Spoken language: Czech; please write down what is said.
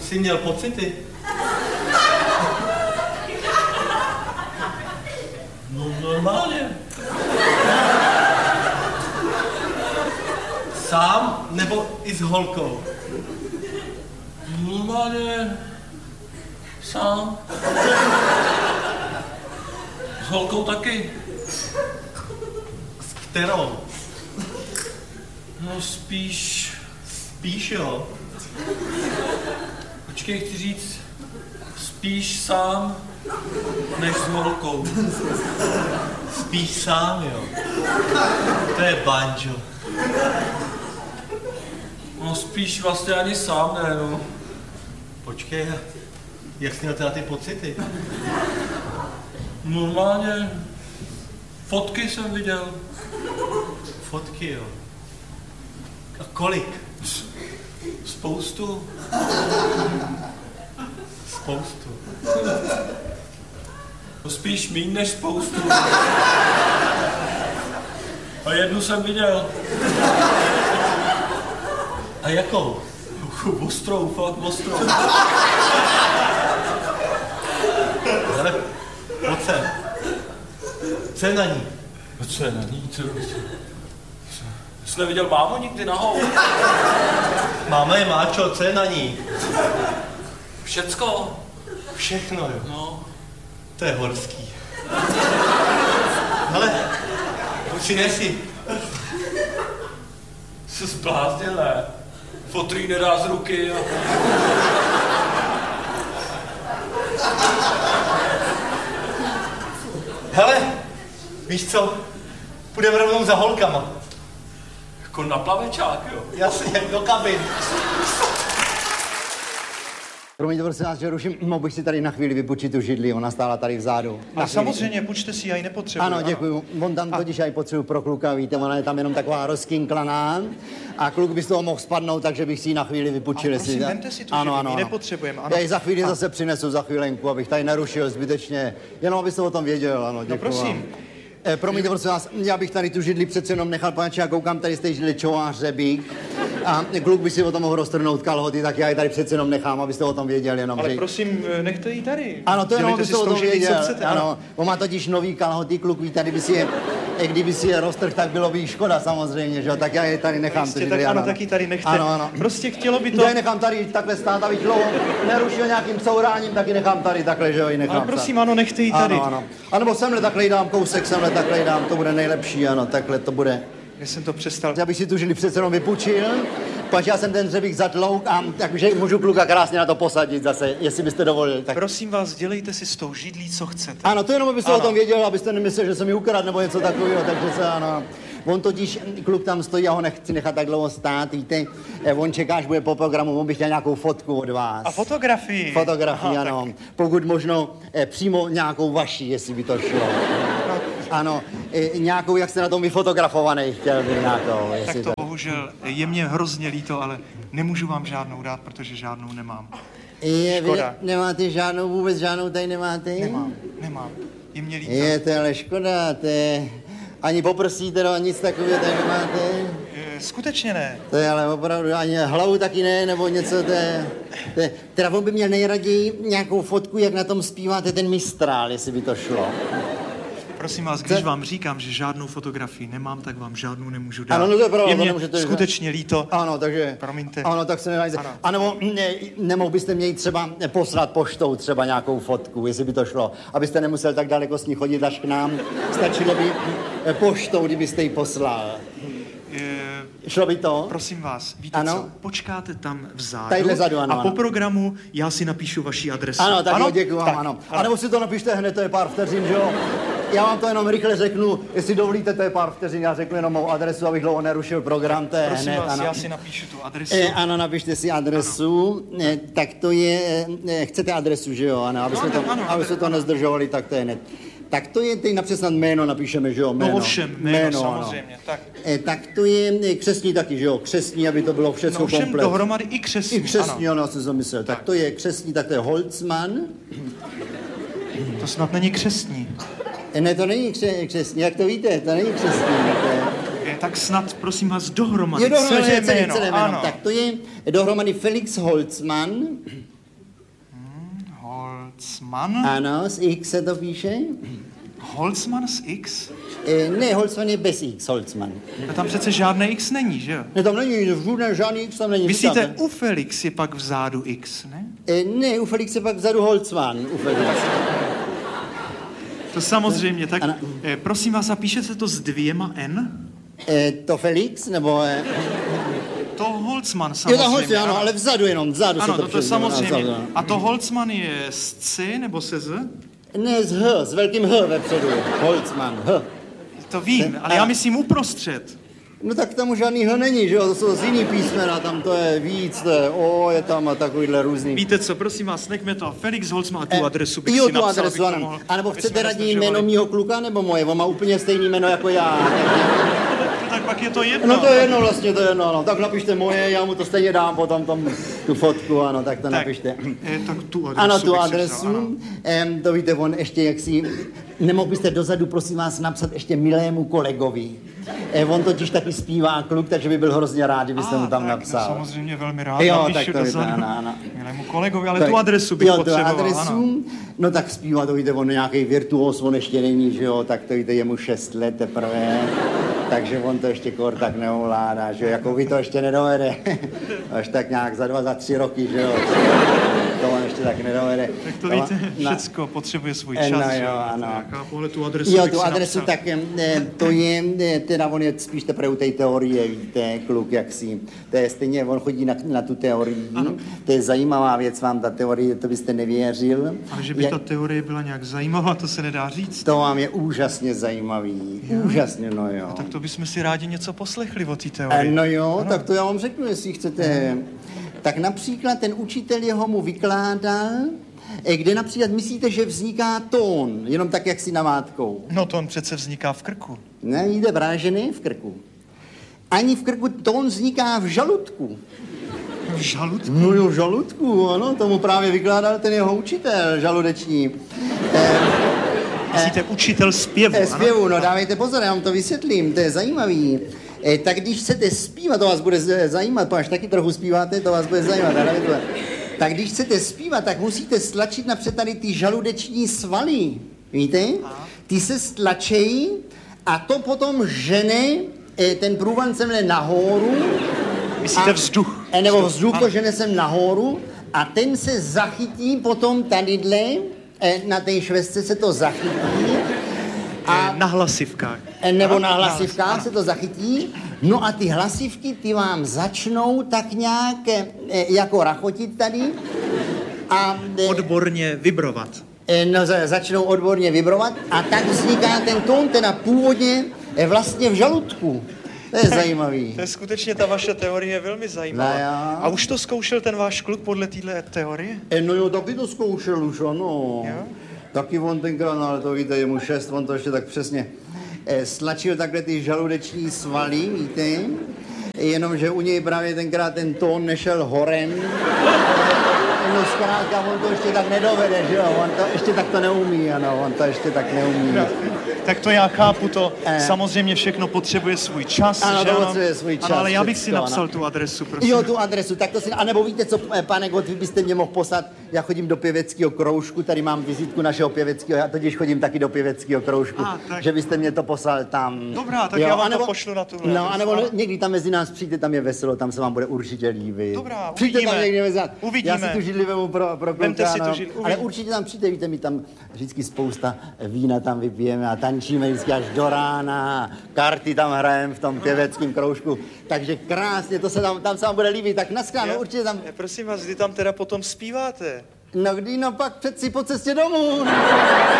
jsi měl pocity? No normálně. Sám nebo i s holkou? Normálně sám. S holkou taky. S kterou? No spíš... Spíš jo. Počkej, chci říct, spíš sám, než s holkou. Spíš sám jo. To je banjo. No spíš vlastně ani sám ne, no. Počkej, jak jsi měl teda ty pocity? Normálně fotky jsem viděl. Fotky jo. A kolik? Spoustu. Spoustu. No spíš míň než spoustu. A jednu jsem viděl. A jakou? Ostrou, fakt ostrou. Ale pojď sem. Co je na ní? No co je na ní? Jsi neviděl mámu nikdy nahou? Máma je máčo, co je na ní? Všecko. Všechno jo. No. To je horský. Hele, přinesi. Jsi zbláznil, ne? Fotrý nedá z ruky a... Hele, víš co? Půjdeme rovnou za holkama. Jako na plavečák, jo? Jasně, do kabin. Promiňte, prosím vás, že ruším, mohl bych si tady na chvíli vypůjčit tu židli, ona stála tady vzadu. A samozřejmě, půjčte si, já ji nepotřebuji. Ano, děkuju. On tam totiž já ji potřebuji pro kluka, víte, ona je tam jenom taková rozkinklaná a kluk by z toho mohl spadnout, takže bych si ji na chvíli vypůjčil. Prosím, vemte si tu židli, my nepotřebujeme. Já ji za chvíli zase přinesu, za chvílenku, abych tady nerušil zbytečně, jenom abyste o tom věděl, ano, děkuju. No prosím. Promiňte, prosím vás, já bych tady tu židli přece jenom nechal, protože já koukám tady z té židli čová hřebík a kluk by si o tom mohl roztrhnout kalhoty, tak já ji tady přece jenom nechám, abyste o tom věděl jenom. Ale že... prosím, nechte ji tady. Ano, to jenom abyste o tom věděl. Chcete, ano. On má totiž nový kalhoty, kluk ví, tady by si je, kdyby si je roztrhl, tak bylo by jí škoda samozřejmě, že jo, tak já je tady nechám. Jistě, tak ano, tak ji tady nechte. Ano, ano. Prostě chtělo by to... Já ji nechám tady takhle stát, abych dlouho nerušil nějakým couráním, tak ji nechám tady takhle, že jo, ji nechám. Ale prosím, ano, nechte ji tady. Ano, ano. A nebo semhle takhle jí dám kousek, semhle takhle jí dám, to bude nejlepší, ano, takhle to bude. Já jsem to přestal. Já bych si tu židli přece jenom vypůjčil, protože já jsem ten dřebík zatlouk a takže můžu kluka krásně na to posadit zase, jestli byste dovolil. Tak... Prosím vás, dělejte si s tou židlí, co chcete. Ano, to jenom abyste o tom věděl, abyste nemyslel, že jsem ji ukradl nebo něco takového, takže se ano. On totiž, kluk tam stojí, já ho nechci nechat tak dlouho stát, víte, on čeká, až bude po programu, on by chtěl nějakou fotku od vás. A fotografii? Fotografii, Aha, ano. Tak. Pokud možno přímo nějakou vaší, jestli by to šlo. Ano, nějakou, jak jste na tom vyfotografovaný, chtěl by nějakou. Tak to bohužel, je mě hrozně líto, ale nemůžu vám žádnou dát, protože žádnou nemám. Škoda. Vy nemáte žádnou, vůbec žádnou tady nemáte? Nemám. Je mě líto. Je to ale škoda, to je... Ani poprsí teda, nic takového tady nemáte? Skutečně ne. To je ale opravdu, ani hlavu taky ne, nebo něco, to je... Teda on by měl nejraději nějakou fotku, jak na tom zpíváte ten Mistrál, jestli by to šlo. Prosím vás, když vám říkám, že žádnou fotografii nemám, tak vám žádnou nemůžu dát. Ano, no to je pravda, je mě nemůžete, skutečně líto. Ano, takže... Promiňte. Ano, tak se nenajde. A nebo nemohl byste mě třeba poslat poštou třeba nějakou fotku, jestli by to šlo, abyste nemusel tak daleko s ní chodit až k nám. Stačilo by poštou, kdybyste ji poslal. Šlo by to? Prosím vás, víte ano? co? Počkáte tam vzadu. Tadyhle vzadu, ano, a po programu já si napíšu vaši adresu. Ano, tak jo, děkuji vám, tak, ano. A nebo si to napište hned, to je pár vteřin, že jo? Já vám to jenom rychle řeknu, jestli dovolíte, to je pár vteřin, já řeknu jenom mou adresu, abych dlouho nerušil program, to je prosím hned, vás, ano. já si napíšu tu adresu. Ano, napište si adresu, tak to je, chcete adresu, že jo, ano, aby jsme to nezdržovali, tak to je hned. Tak to je, teď napřed snad jméno napíšeme, že jo, jméno. No ovšem, jméno samozřejmě, ano. tak. Tak to je křestní taky, že jo, křestní, aby to bylo všechno komplet. No ovšem dohromady i křestní, I křestní, ano, jsem si myslel. Tak to je křestní, tak to je Holzmann. To snad není křestní. Ne, to není křestní, jak to víte, to není křestní. Tak snad, prosím vás, dohromady je dohromady celé jméno. Ano. Tak to je dohromady Felix Holzmann. Holzmann? Ano, s X se to píše. Holzmann s X? Ne, Holzmann je bez X, Holzmann. A tam přece žádné X není, že jo? Ne, tam není, žádný X tam není. Myslíte, Říkáte? u Felix je pak vzadu X, ne? Ne, u Felix je pak vzadu Holzmann, u Felix. To samozřejmě, tak Ano. prosím vás, a píšete to s 2 N? To Felix, nebo... To Holzmann Jo, samozřejmě. to Holzmann, ano, ale vzadu jenom, vzadu Ano, se to to přes- samozřejmě. vzadu. A to Holzmann je s C nebo se Z? Ne, s H, s velkým H vepředu. Holzmann, H. To vím, ale já myslím uprostřed. No tak tam už žádný H není, že jo, to jsou z jiný písmena, tam to je víc, to je O, je tam a takovýhle různý. Víte co, prosím vás, nechme to. Felix Holzmann a tu adresu bych Jo, si tu napsal, adresu, abych to ano. mohl, A nebo aby chcete jsme radní nezdržovali. jméno mýho kluka, nebo moje? On má úplně stejný jméno jako já. No, tak pak je to jedno. No to je jedno vlastně, to je jedno, ano. Tak napište moje, já mu to stejně dám potom tu fotku, ano, tak to Tak, napište. tak tu adresu Ano, tu bych si vzal, adresu, ano. to víte, on ještě jaksi, nemohl byste dozadu, prosím vás, napsat ještě milému kolegovi. On totiž taky zpívá kluk, takže by byl hrozně rád, kdybyste mu tam tak, napsal. No, samozřejmě velmi rád Jo, napíšu tak to je to, dozadu ano. milému kolegovi, ale Tak, tu adresu bych jo, potřeboval, tu adresu, ano. no tak zpívá, to víte, on nějaký virtuos, on ještě není, že jo, tak to víte, je mu 6 let teprve, takže on to ještě kor tak neovládá, že jo, jako vy to ještě nedovede, až tak nějak za 2, za 3 roky, že jo, to on ještě tak nedovede. Tak to víte, všecko potřebuje svůj čas, no, že jo, jo, ano. já chápu, ale tu adresu Jo, bych tu si adresu, napsal. tak to je, teda on je spíš teprve u té teorie, víte, kluk jaksi. To je stejně, on chodí na tu teorii, to je zajímavá věc vám, ta teorie, to byste nevěřil. Ale že by ta teorie byla nějak zajímavá, to se nedá říct. To vám je úžasně zajímavý, úžasně, no jo. Tak to bychom si rádi něco poslechli o té teorii. No jo, tak to já vám řeknu, jestli chcete. Tak například ten učitel jeho mu vykládal, kde například myslíte, že vzniká tón, jenom tak, jak si namátkou. No to on přece vzniká v krku. Ne, jde vrážený v krku. Ani v krku tón vzniká v žaludku. V žaludku? No jo, v žaludku, ano, tomu právě vykládal ten jeho učitel žaludeční. Myslíte učitel zpěvu, Zpěvu, no dávejte pozor, já vám to vysvětlím, to je zajímavý. Tak když chcete zpívat, to vás bude zajímat, až taky trochu zpíváte, to vás bude zajímat. Tak když chcete zpívat, tak musíte stlačit napřed tady ty žaludeční svaly, víte? Ty se stlačejí a to potom žene ten průvan semhle nahoru. Myslíte vzduch? Nebo vzduch to žene sem nahoru a ten se zachytí potom tadyhle, na té švestce se to zachytí. A Na hlasivkách. nebo na hlasivkách se to zachytí. No a ty hlasivky, ty vám začnou tak nějak jako rachotit tady. A Odborně vibrovat. no, začnou odborně vibrovat a tak vzniká ten tón, teda původně vlastně v žaludku. To je zajímavý. To je skutečně, ta vaše teorie je velmi zajímavá. No jo. A už to zkoušel ten váš kluk podle téhle teorie? No jo, taky to zkoušel už, ano. Jo? Taky on tenkrát, no, ale to víte, je mu 6, on to ještě tak přesně stlačil takhle ty žaludeční svaly, víte? Jenomže u něj právě tenkrát ten tón nešel horem. No zkrátka, on to ještě tak nedovede, že jo? On to ještě tak to neumí, ano, on to ještě tak neumí. No, tak to já chápu, to samozřejmě všechno potřebuje svůj čas, Ano, že to potřebuje svůj čas, ano, ale já bych si všecko, napsal ano. tu adresu, prosím. Jo, tu adresu, tak to si... A nebo víte co, pane Gott, vy byste mě mohl poslat, já chodím do pěveckého kroužku, tady mám vizitku našeho pěveckého, já totiž chodím taky do pěveckého kroužku, tak. že byste mě to poslal tam. Dobrá, tak já vám to pošlu na tuhle No, adresu, anebo ano. někdy tam mezi nás přijďte, tam je veselo, tam se vám bude určitě líbit. Dobrá, Přijďte tam uvidíme. někdy mezi nás. Uvidíme. Já si tu židli vemu pro Vemte kluka, si tu no. židli, Ale uvidíme. určitě tam přijďte, víte, my tam vždycky spousta vína tam vypijeme a tančíme vždycky až do rána, karty tam hrajeme v tom pěveckém kroužku, takže krásně, to se tam se vám bude líbit, tak naschráno, určitě tam, Prosím vás, kdy tam teda potom zpíváte? no kdy, no pak přeci po cestě domů.